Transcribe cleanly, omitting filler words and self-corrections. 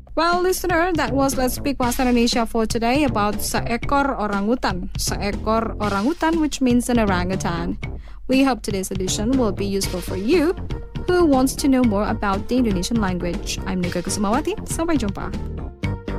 Well, listener, that was Let's Speak Bahasa Indonesia for today about seekor orangutan. Seekor orangutan, which means an orangutan. We hope today's edition will be useful for you who wants to know more about the Indonesian language. I'm Nuka Kusumawati. Sampai jumpa.